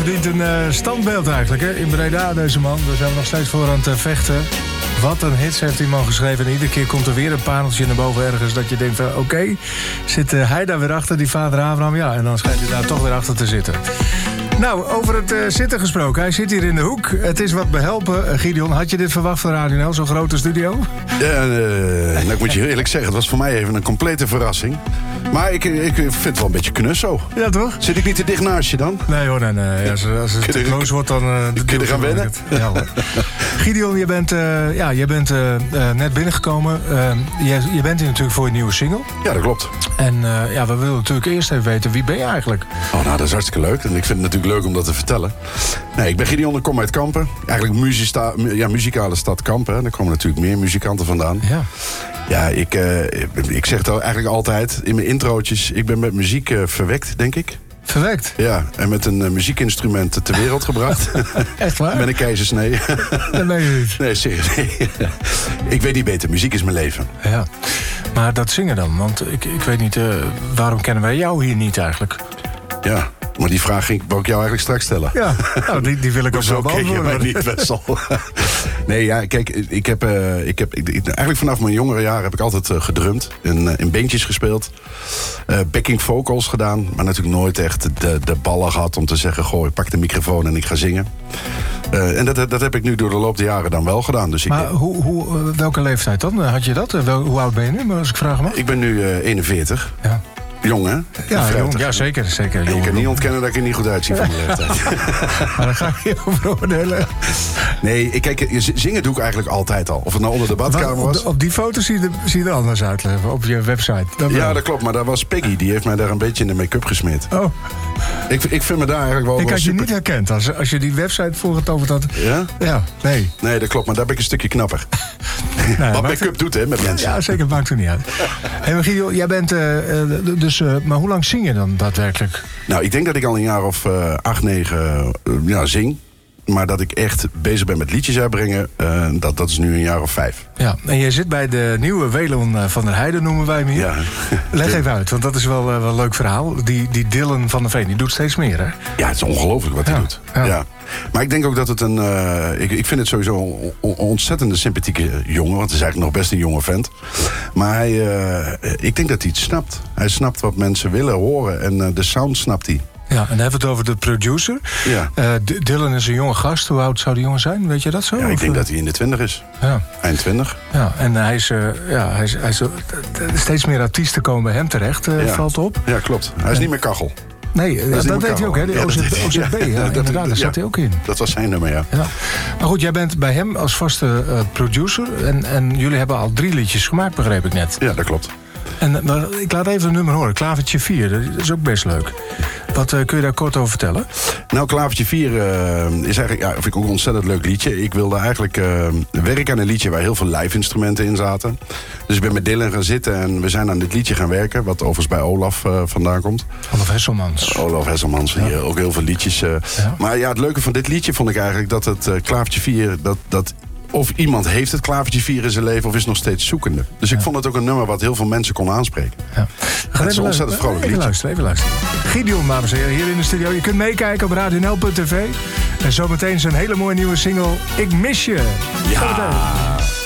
verdient een standbeeld eigenlijk, hè? In Breda, deze man. Daar zijn we nog steeds voor aan het vechten. Wat een hits heeft die man geschreven. En iedere keer komt er weer een pareltje naar boven ergens... dat je denkt van, oké, zit hij daar weer achter, die vader Abraham? Ja, en dan schijnt hij daar toch weer achter te zitten. Nou, over het zitten gesproken. Hij zit hier in de hoek. Het is wat behelpen. Gideon, had je dit verwacht van Radio NL, zo'n grote studio? Ja, nou, ik moet je eerlijk zeggen, het was voor mij even een complete verrassing. Maar ik vind het wel een beetje knus zo. Ja, toch? Zit ik niet te dicht naast je dan? Nee hoor, nee. Als het te close wordt, dan... kun je er gaan wennen? Ja, hoor. Gideon, je bent net binnengekomen. Je bent hier natuurlijk voor je nieuwe single. Ja, dat klopt. En we willen natuurlijk eerst even weten, wie ben je eigenlijk? Oh, nou, dat is hartstikke leuk. En ik vind het natuurlijk leuk om dat te vertellen. Nee, ik ben Gideon, ik kom uit Kampen. Eigenlijk muzikale stad Kampen. Daar komen natuurlijk meer muzikanten vandaan. Ja. Ja, ik zeg het eigenlijk altijd in mijn introotjes. Ik ben met muziek verwekt, denk ik. Verwekt? Ja, en met een muziekinstrument ter wereld gebracht. Echt waar? Met een keizersnee. Dat meen je niet. Nee, serieus. Nee. Ik weet niet beter. Muziek is mijn leven. Ja, maar dat zingen dan. Want ik weet niet, waarom kennen wij jou hier niet eigenlijk? Ja, maar die vraag wou ik jou eigenlijk straks stellen. Ja, nou, die wil ik ook zo beantwoorden. Mij niet, Wessel. Nee, ja, kijk, ik heb eigenlijk vanaf mijn jongere jaren heb ik altijd gedrumd. In bandjes gespeeld. Backing vocals gedaan. Maar natuurlijk nooit echt de ballen gehad om te zeggen... goh, ik pak de microfoon en ik ga zingen. En dat heb ik nu door de loop der jaren dan wel gedaan. Dus maar welke leeftijd dan? Had je dat? Hoe oud ben je nu, als ik vraag mag? Ik ben nu 41. Ja. Jong, hè? Ja, zeker. Jong, ik kan niet ontkennen dat ik er niet goed uitzie van mijn leeftijd. Maar daar ga ik je over oordelen. Nee, kijk, zingen doe ik eigenlijk altijd al. Of het nou onder de badkamer was. Op die foto zie je er anders uit, op je website. Dat klopt, maar daar was Peggy. Die heeft mij daar een beetje in de make-up gesmeerd. Oh. Ik vind me daar eigenlijk wel... Ik had je niet herkend als je die website voorgetoverd had. Ja? Ja, nee. Nee, dat klopt, maar daar ben ik een stukje knapper. Nee, wat make-up doet, hè, met mensen. Ja, zeker, maakt het niet uit. Hey, maar Gideon, jij bent maar hoe lang zing je dan daadwerkelijk? Nou, ik denk dat ik al een jaar of 8, 9 zing. Maar dat ik echt bezig ben met liedjes uitbrengen, dat is nu een jaar of 5. Ja, en jij zit bij de nieuwe Welon van der Heijden, noemen wij hem hier. Ja. Leg even uit, want dat is wel een leuk verhaal. Die Dylan van der Veen, die doet steeds meer, hè? Ja, het is ongelooflijk wat hij doet. Ja. Maar ik denk ook dat het ik vind het sowieso een ontzettende sympathieke jongen. Want het is eigenlijk nog best een jonge vent. Maar ik denk dat hij het snapt. Hij snapt wat mensen willen horen en de sound snapt hij. Ja, en dan hebben we het over de producer. Ja. Dylan is een jonge gast. Hoe oud zou die jongen zijn? Weet je dat zo? Ja, ik denk dat hij in de 20 is. Ja. Eind 20. Ja, en hij is steeds meer artiesten komen bij hem terecht, valt op. Ja, klopt. Hij is niet meer kachel. Nee, dat weet hij ook, hè? De OZB, inderdaad, daar zat hij ook in. Dat was zijn nummer, ja. Maar goed, jij bent bij hem als vaste producer. En jullie hebben al 3 liedjes gemaakt, begreep ik net. Ja, dat klopt. Maar ik laat even een nummer horen. Klavertje 4, dat is ook best leuk. Wat kun je daar kort over vertellen? Nou, Klavertje 4 is eigenlijk vind ik ook een ontzettend leuk liedje. Ik wilde eigenlijk werken aan een liedje waar heel veel live-instrumenten in zaten. Dus ik ben met Dylan gaan zitten en we zijn aan dit liedje gaan werken. Wat overigens bij Olaf vandaan komt. Olaf Hesselmans, die ook heel veel liedjes. Maar ja, het leuke van dit liedje vond ik eigenlijk dat het Klavertje 4... dat of iemand heeft het Klavertje 4 in zijn leven of is nog steeds zoekende. Dus ik vond het ook een nummer wat heel veel mensen kon aanspreken. Ja. Het is een ontzettend vrolijk liedje. Even luisteren. Gideon, dames en heren, hier in de studio. Je kunt meekijken op radionl.tv. En zometeen zijn hele mooie nieuwe single Ik Mis Je. Ja.